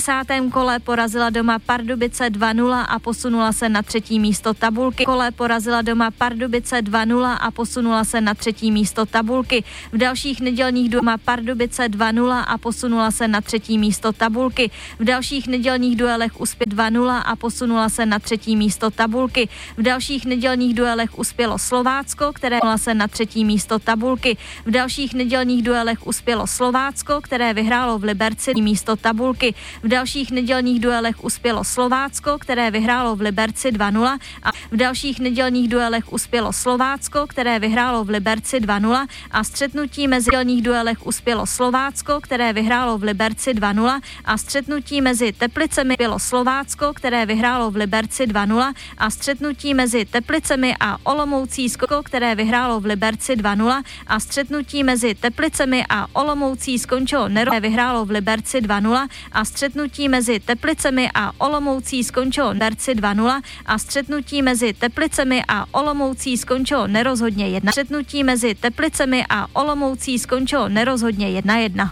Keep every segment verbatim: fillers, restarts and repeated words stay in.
desátém kole porazila doma Pardubice dva nula a posunula se na třetí místo tabulky. Kole porazila doma Pardubice dva nula a posunula se na třetí místo tabulky. V dalších nedělních doma Pardubice dva nula a posunula se na třetí místo tabulky. V dalších nedělních duelech uspět dva nula a posunula se na třetí místo tabulky. V dalších nedělních duelech uspělo Slovácko, které posunula se na třetí místo tabulky. V dalších nedělních duelech uspělo Slovácko, které vyhrálo v Liberci místo tabulky. V dalších nedělních duelech uspělo Slovácko, které vyhrálo v Liberci dva nula a v dalších nedělních duelech uspělo Slovácko, které vyhrálo v Liberci dva nula a střetnutí mezi nedělních duelech uspělo Slovácko, které vyhrálo v Liberci dva nula a střetnutí mezi Teplicemi bylo Slovácko, které vyhrálo v Liberci dva nula a střetnutí mezi Teplicemi a Olomoucí, které vyhrálo v Liberci dva nula a střetnutí mezi Teplicemi a Olomoucí skončilo Nero, vyhrálo v Liberci dva nula a střetnutí mezi Teplicemi a Olomoucí skončilo Liberci dva nula a střetnutí mezi Teplicemi a Olomoucí skončilo nerozhodně jedna. Střetnutí mezi Teplicemi a Olomoucí skončilo nerozhodně jedna jedna.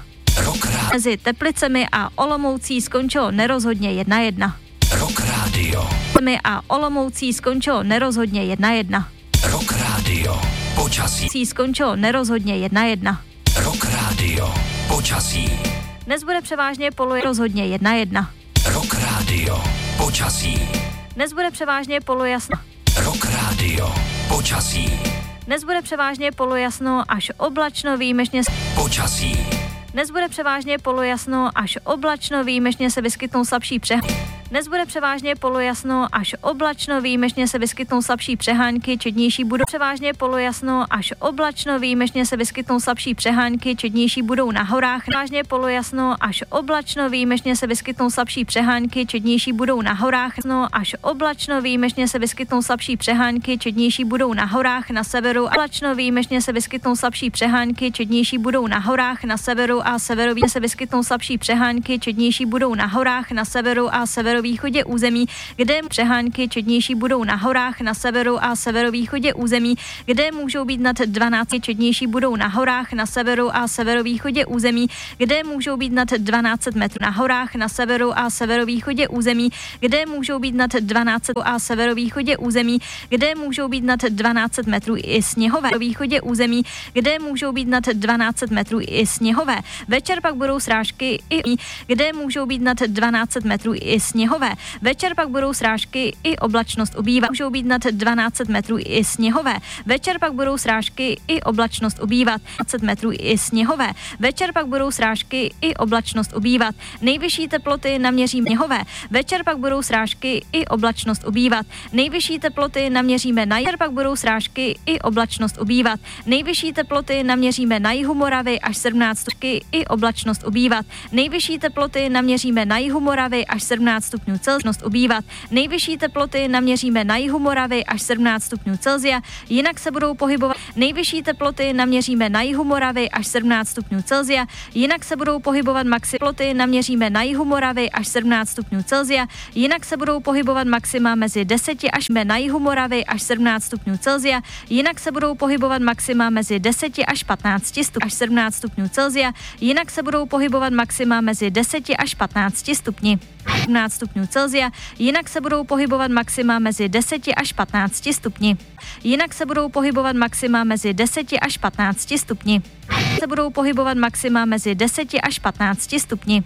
Mezi Teplicemi a Olomoucí skončilo nerozhodně jedna jedna. Rock Radio. A Olomoucí skončilo nerozhodně jedna jedna. Rock Radio. Počasí. Skončilo nerozhodně jedna jedna. Rock Radio. Počasí. Dnes bude převážně polo rozhodně jedna jedna. Rock Radio. Počasí. Dnes bude převážně polojasno. Rock Radio. Počasí. Dnes bude převážně polojasno až oblačno, výjimečně počasí. Dnes bude převážně polojasno až oblačno, výjimečně se vyskytnou slabší přehánky. Dnes bude převážně polojasno až oblačno, výjimečně se vyskytnou slabší přehánky, četnější budou převážně polojasno až oblačno, výjimečně se vyskytnou slabší přehánky, četnější budou na horách. Převážně polojasno až oblačno, výjimečně se vyskytnou slabší přehánky, četnější budou na horách. No až oblačno, výjimečně se vyskytnou slabší přehánky, četnější budou na horách na severu. Oblačno, výjimečně se vyskytnou slabší přehánky, četnější budou na horách na severu a severovýchodě se vyskytnou slabší přehánky, četnější budou na horách na severu a severovýchodě území, kde přehánky četnější budou na horách na severu a severovýchodě území, kde můžou být nad dvanáct, četnější budou na horách na severu a severovýchodě území, kde můžou být nad dvanáct metrů na horách na severu a severovýchodě území, kde můžou být nad dvanáct a severovýchodě území, kde můžou být nad dvanáct metrů i sněhové. Východě území, kde můžou být nad dvanáct metrů i sněhové. Večer pak budou srážky i kde můžou být nad dvanáct metrů i sněhové. Večer pak budou srážky i oblačnost ubývat. Můžou být nad dvanáct metrů i sněhové. Večer pak budou srážky i oblačnost ubývat. dvacet metrů i sněhové. Večer pak budou srážky i oblačnost ubývat. Nejvyšší teploty naměříme sněhové. Večer pak budou srážky i oblačnost ubývat. Nejvyšší teploty naměříme na jihu, pak budou srážky i oblačnost ubývat. Nejvyšší teploty naměříme na jihu Moravy až sedmnáct stupňů i oblačnost ubývat. Nejvyšší teploty naměříme na jihu Moravy až sedmnáct stupňů Celsia ubývat. Nejvyšší teploty naměříme na jihu Moravy až sedmnáct stupňů Celsia, jinak se budou pohybovat. Nejvyšší teploty naměříme na jihu Moravy až sedmnáct stupňů Celsia, jinak se budou pohybovat maxima. Teploty naměříme na jihu Moravy až sedmnáct stupňů Celsia, jinak se budou pohybovat maxima mezi deseti až na jihu Moravy až sedmnáct stupňů Celsia, jinak se budou pohybovat maxima mezi deseti až patnácti stupňů až sedmnáct stupňů Celsia, jinak se budou pohybovat maxima mezi deseti až patnácti stupni. sedmnáct stupňů Celsia, jinak se budou pohybovat maxima mezi deseti až patnácti stupni. Jinak se budou pohybovat maxima mezi deseti až patnácti stupni. Se budou pohybovat maxima mezi deseti až patnácti stupni.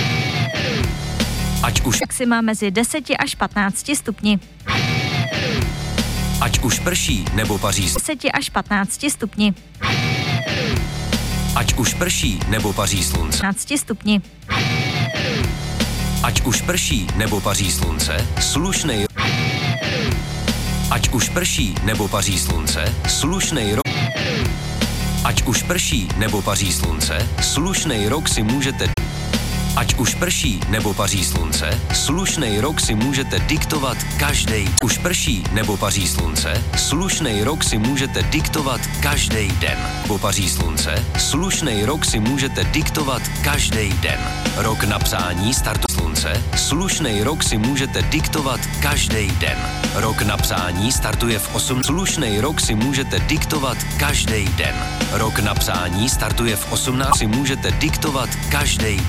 Ať už maxima mezi deseti až patnácti stupni. Ať už prší nebo paří deseti až patnácti stupni. Ať už prší nebo paří slunce. patnácti stupni. Ať už prší nebo paří slunce, slušnej. Ať už prší nebo paří slunce, slušnej rok. Ať už prší nebo paří slunce, slušnej rok si můžete. Ať už prší nebo paří slunce, slušnej rok si můžete diktovat každý. Už prší nebo paří slunce, slušnej rok si můžete diktovat každý den. Po paří slunce, slušnej rok si můžete diktovat každý den. Rok na psání startu slunce, slušnej rok si můžete diktovat každý den. Rok na psání startuje v osm. Slušnej rok si můžete diktovat každý den. Rok na psání startuje v osmnáct. Si můžete diktovat každý